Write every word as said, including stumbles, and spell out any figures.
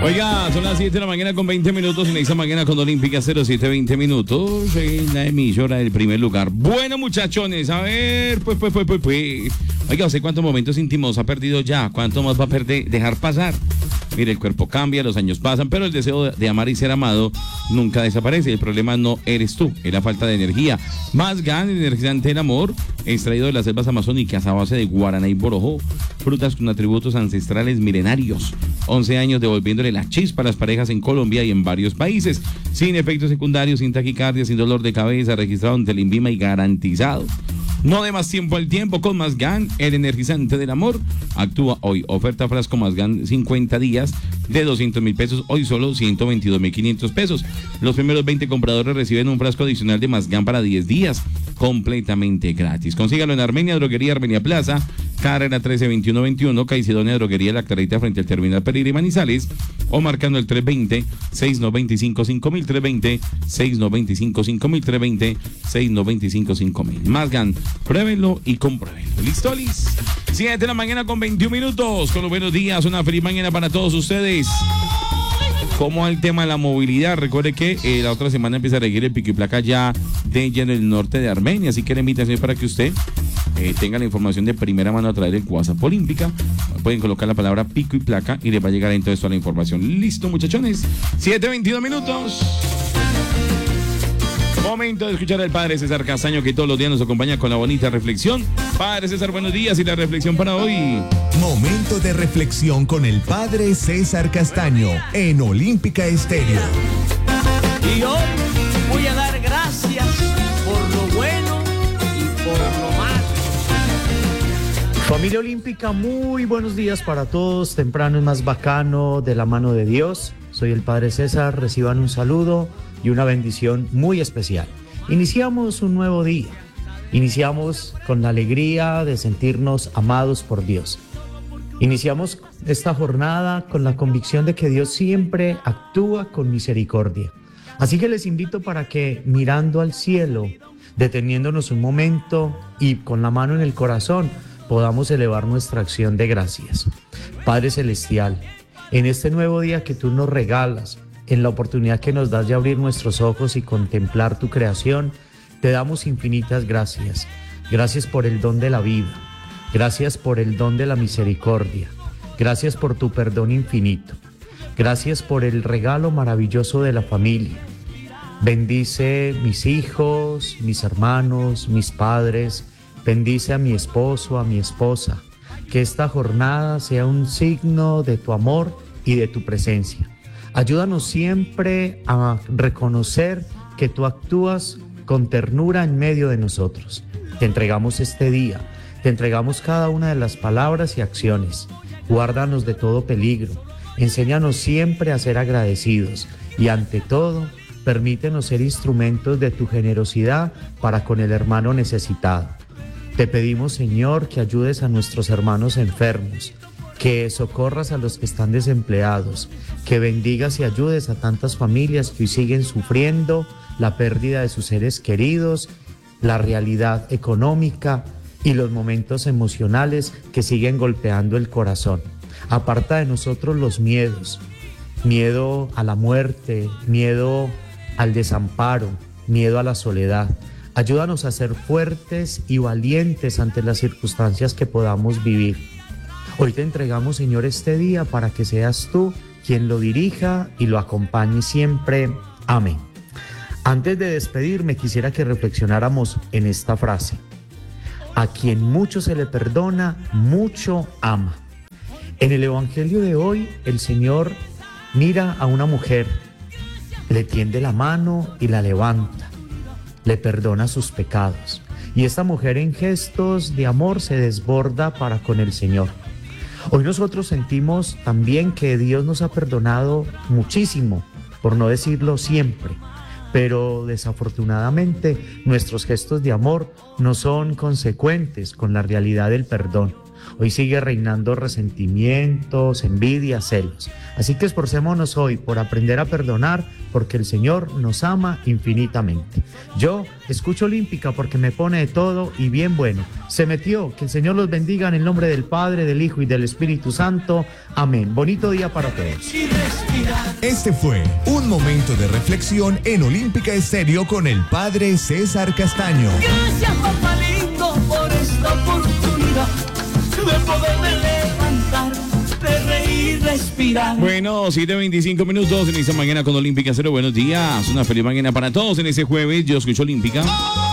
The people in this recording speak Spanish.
Oiga, son las siete de la mañana con veinte minutos en esta mañana con Olímpica cero siete veinte minutos en la emisora del primer lugar. Bueno, muchachones, a ver, pues, pues, pues, pues, pues. Oiga, ¿usted cuántos momentos íntimos ha perdido ya? ¿Cuánto más va a perder, dejar pasar? Mire, el cuerpo cambia, los años pasan, pero el deseo de amar y ser amado nunca desaparece. El problema no eres tú, es la falta de energía. Más Gan, el energizante del amor, extraído de las selvas amazónicas a base de guaraná y borojó, frutas con atributos ancestrales milenarios. once años devolviéndole la chispa a las parejas en Colombia y en varios países. Sin efectos secundarios, sin taquicardia, sin dolor de cabeza, registrado ante el INVIMA y garantizado. No dé más tiempo al tiempo con Más Gan, el energizante del amor. Actúa hoy. Oferta frasco Más Gan cincuenta días de doscientos mil pesos. Hoy solo ciento veintidós mil quinientos pesos. Los primeros veinte compradores reciben un frasco adicional de Más Gan para diez días. Completamente gratis. Consígalo en Armenia, Droguería Armenia Plaza, carrera trece veintiuno veintiuno, Caicedonia, Droguería La Clarita frente al Terminal Pereira y Manizales, o marcando el tres veinte, seis noventa y cinco, cinco mil, tres veinte, seis noventa y cinco, cinco mil, tres veinte, seis noventa y cinco, cinco mil. Más Gan, pruébenlo y compruébenlo. ¿Listo, Liz? siete de la mañana con veintiún minutos. Con los buenos días, una feliz mañana para todos ustedes. ¿Cómo el tema de la movilidad? Recuerde que eh, la otra semana empieza a regir el pico y placa ya de ya en el norte de Armenia, así que la invitación es para que usted eh, tenga la información de primera mano a través del WhatsApp Olímpica. Pueden colocar la palabra pico y placa y les va a llegar entonces toda la información. Listo, muchachones. siete veintidós minutos. Momento de escuchar al Padre César Castaño, que todos los días nos acompaña con la bonita reflexión. Padre César, buenos días, y la reflexión para hoy. Momento de reflexión con el Padre César Castaño en Olímpica Estéreo. Y hoy voy a dar gracias por lo bueno y por lo malo. Familia Olímpica, muy buenos días para todos. Temprano es más bacano, de la mano de Dios. Soy el Padre César, reciban un saludo y una bendición muy especial. Iniciamos un nuevo día. Iniciamos con la alegría de sentirnos amados por Dios. Iniciamos esta jornada con la convicción de que Dios siempre actúa con misericordia. Así que les invito para que, mirando al cielo, deteniéndonos un momento y con la mano en el corazón, podamos elevar nuestra acción de gracias. Padre Celestial, en este nuevo día que tú nos regalas, en la oportunidad que nos das de abrir nuestros ojos y contemplar tu creación, te damos infinitas gracias. Gracias por el don de la vida. Gracias por el don de la misericordia. Gracias por tu perdón infinito. Gracias por el regalo maravilloso de la familia. Bendice mis hijos, mis hermanos, mis padres. Bendice a mi esposo, a mi esposa. Que esta jornada sea un signo de tu amor y de tu presencia. Ayúdanos siempre a reconocer que tú actúas con ternura en medio de nosotros. Te entregamos este día, te entregamos cada una de las palabras y acciones. Guárdanos de todo peligro, enséñanos siempre a ser agradecidos y ante todo, permítenos ser instrumentos de tu generosidad para con el hermano necesitado. Te pedimos, Señor, que ayudes a nuestros hermanos enfermos, que socorras a los que están desempleados, que bendigas y ayudes a tantas familias que hoy siguen sufriendo la pérdida de sus seres queridos, la realidad económica y los momentos emocionales que siguen golpeando el corazón. Aparta de nosotros los miedos, miedo a la muerte, miedo al desamparo, miedo a la soledad. Ayúdanos a ser fuertes y valientes ante las circunstancias que podamos vivir. Hoy te entregamos, Señor, este día para que seas tú quien lo dirija y lo acompañe siempre. Amén. Antes de despedirme, quisiera que reflexionáramos en esta frase. A quien mucho se le perdona, mucho ama. En el Evangelio de hoy, el Señor mira a una mujer, le tiende la mano y la levanta, le perdona sus pecados. Y esta mujer en gestos de amor se desborda para con el Señor. Hoy nosotros sentimos también que Dios nos ha perdonado muchísimo, por no decirlo siempre, pero desafortunadamente nuestros gestos de amor no son consecuentes con la realidad del perdón. Hoy sigue reinando resentimientos, envidias, celos. Así que esforcémonos hoy por aprender a perdonar, porque el Señor nos ama infinitamente. Yo escucho Olímpica porque me pone de todo y bien bueno. Se metió. Que el Señor los bendiga en el nombre del Padre, del Hijo y del Espíritu Santo. Amén. Bonito día para todos. Este fue un momento de reflexión en Olímpica Estéreo con el Padre César Castaño. Gracias, papá lindo, por esta oportunidad de poderme levantar, de reír, respirar. Bueno, siete veinticinco minutos en esta mañana con Olímpica Cero. Buenos días. Una feliz mañana para todos en este jueves. Yo escucho Olímpica.